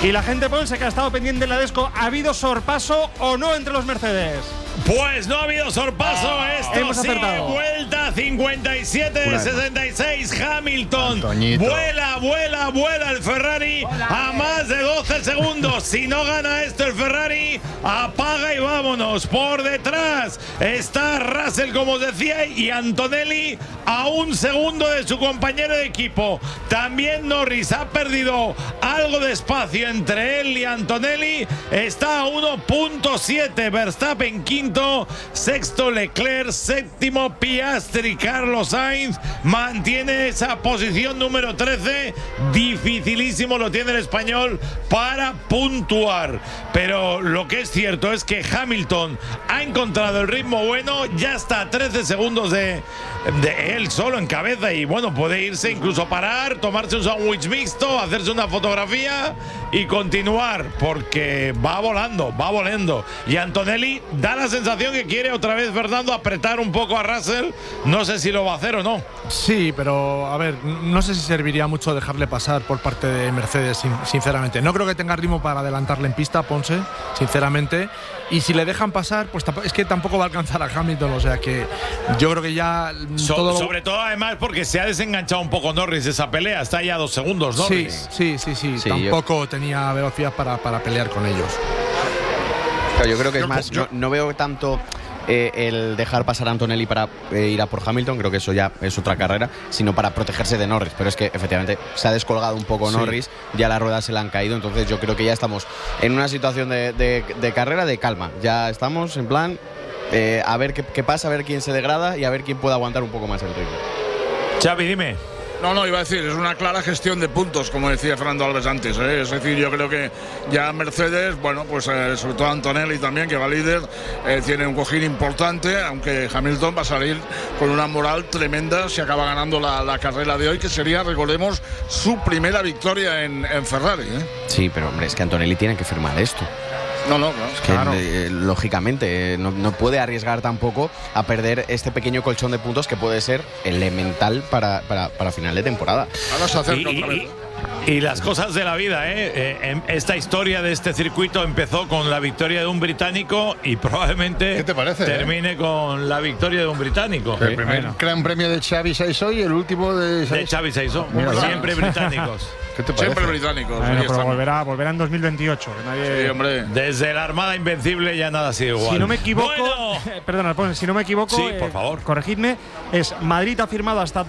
Y la gente Ponce que ha estado pendiente en la Desco, ¿ha habido sorpaso o no entre los Mercedes? Pues no ha habido sorpaso. Esto hemos sí, acertado. vuelta 57 de 66. Hamilton Antoñito. vuela el Ferrari a más de 12 segundos. Si no gana esto el Ferrari, apaga y vámonos. Por detrás está Russell, como os decía, y Antonelli a un segundo de su compañero de equipo. También Norris ha perdido algo de espacio entre él y Antonelli. Está a 1.7. Verstappen quinto, sexto Leclerc, séptimo Piastri. Carlos Sainz mantiene esa posición número 13. Dificilísimo lo tiene el español para puntuar. Pero lo que es cierto es que Hamilton ha encontrado el ritmo bueno. Ya está a 13 segundos de él solo en cabeza. Y bueno, puede irse incluso a parar, tomarse un sándwich mixto, hacerse una fotografía y continuar. Porque va volando. Y Antonelli da la sensación que quiere otra vez, Fernando, apretar un poco a Russell. No sé si lo va a hacer o no. Sí, pero a ver, no sé si serviría mucho dejarle pasar por parte de Mercedes, sinceramente. No creo que tenga ritmo para adelantarle en pista, Ponce, sinceramente. Y si le dejan pasar, pues es que tampoco va a alcanzar a Hamilton. O sea que yo creo que ya sobre todo además porque se ha desenganchado un poco Norris de esa pelea. Está ya a 2 segundos Norris. Sí. Tampoco tenía velocidad para pelear con ellos. Claro, yo creo que es más, no veo tanto el dejar pasar a Antonelli para ir a por Hamilton, creo que eso ya es otra carrera, sino para protegerse de Norris. Pero es que efectivamente se ha descolgado un poco Norris, ya las ruedas se le han caído, entonces yo creo que ya estamos en una situación de carrera de calma. Ya estamos en plan a ver qué pasa, a ver quién se degrada y a ver quién puede aguantar un poco más el ritmo. Xavi, dime. No, iba a decir, es una clara gestión de puntos, como decía Fernando Alves antes, ¿eh? Es decir, yo creo que ya Mercedes, bueno, pues sobre todo Antonelli también, que va líder, tiene un cojín importante, aunque Hamilton va a salir con una moral tremenda si acaba ganando la carrera de hoy, que sería, recordemos, su primera victoria en Ferrari, ¿eh? Sí, pero hombre, es que Antonelli tiene que firmar esto. No, es que lógicamente no puede arriesgar tampoco a perder este pequeño colchón de puntos que puede ser elemental para final de temporada. Ahora se acerca otra vez. Y las cosas de la vida, esta historia de este circuito empezó con la victoria de un británico y probablemente ¿qué te parece, termine con la victoria de un británico. El primer Gran Premio de Xavi Saisó y el último de Xavi Saisó. Siempre británicos. ¿Qué te parece? Siempre británicos. Bueno, pero volverá en 2028. Sí, hombre. Desde la Armada Invencible ya nada ha sido igual. Si no me equivoco, bueno. perdona, si no me equivoco, sí, por favor. Corregidme, Madrid ha firmado hasta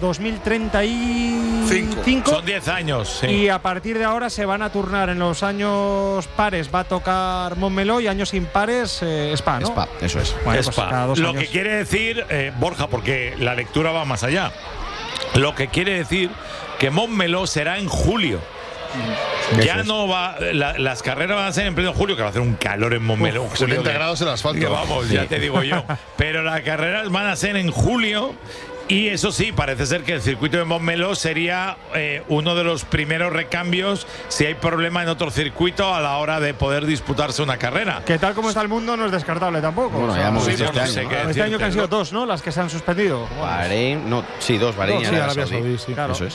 2035. Son 10 años, sí. Y a partir de ahora se van a turnar en los años pares, va a tocar Montmeló, y años impares, Spa, ¿no? Spa, eso es. Bueno, Spa. Pues cada 2 Lo años. que quiere decir, Borja, porque la lectura va más allá, lo que quiere decir que Montmeló será en julio. Ya no va, las carreras van a ser en pleno julio, que va a hacer un calor en Montmeló. 70 grados el asfalto. Que vamos, ya te digo yo. Pero las carreras van a ser en julio. Y eso sí, parece ser que el circuito de Montmeló sería uno de los primeros recambios si hay problema en otro circuito a la hora de poder disputarse una carrera. Que tal como está el mundo no es descartable tampoco. Bueno, ya hemos visto este año. Este año que han sido 2, ¿no? Las que se han suspendido. Bahrein, no, sí, 2, Bahrein y Sí, Arabia Arabia Saudí. Saudí, sí. Claro. Eso es.